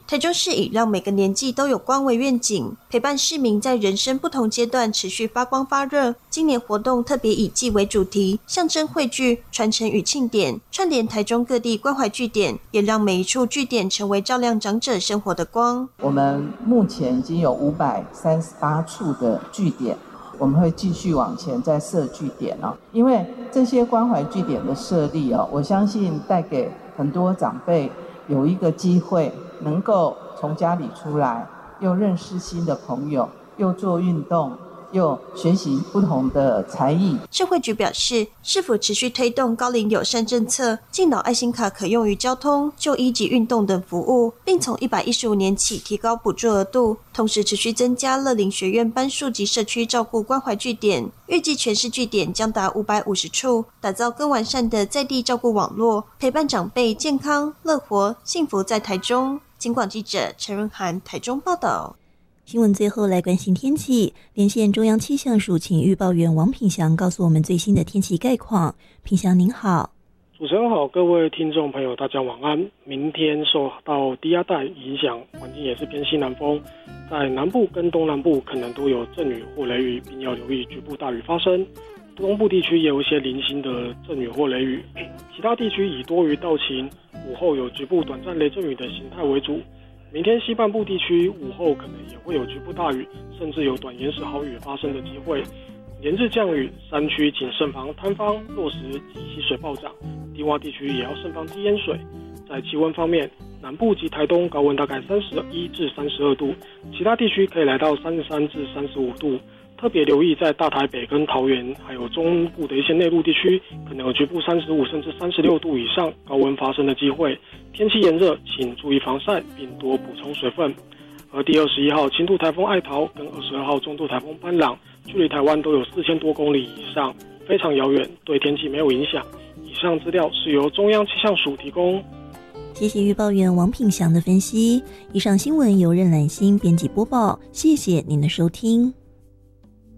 台中市以让每个年纪都有光为愿景，陪伴市民在人生不同阶段持续发光发热。今年活动特别以祭为主题，象征汇聚、传承与庆典，串联台中各地关怀据点，也让每一处据点成为照亮长者生活的光。 我们目前已经有538处的据点，我们会继续往前再设据点因为这些关怀据点的设立我相信带给很多长辈有一个机会，能够从家里出来，又认识新的朋友，又做运动，又学习不同的才艺。 社会局表示，市府持续推动高龄友善政策，敬老爱心卡可用于交通、就医及运动等服务，并从115年起提高补助额度，同时持续增加乐龄学院班数及社区照顾关怀据点，预计全市据点将达550处，打造更完善的在地照顾网络，陪伴长辈健康、乐活、幸福在台中。警广记者陈润涵台中报道。 新闻最后来关心天气，连线中央气象署请预报员王品祥告诉我们最新的天气概况。品祥您好。 主持人好，各位听众朋友大家晚安。明天受到低压带影响，环境也是偏西南风，在南部跟东南部可能都有阵雨或雷雨，并要留意局部大雨发生。东部地区也有一些零星的阵雨或雷雨，其他地区以多云到晴，午后有局部短暂雷阵雨的形态为主。明天西半部地区午后可能也会有局部大雨，甚至有短延时豪雨发生的机会。连日降雨，山区请慎防坍方、落石及溪水暴涨，低洼地区也要慎防低淹水。在气温方面，南部及台东高温大概31至32度，其他地区可以来到33至35度。特别留意在大台北跟桃园还有中部的一些内陆地区，可能有局部35甚至36度以上高温发生的机会。天气炎热，请注意防晒并多补充水分。而第21号轻度台风艾桃跟22号中度台风班朗距离台湾都有4000多公里以上，非常遥远，对天气没有影响。以上资料是由中央气象署提供。 谢谢预报员王品祥的分析。以上新闻由任兰心编辑播报，谢谢您的收听。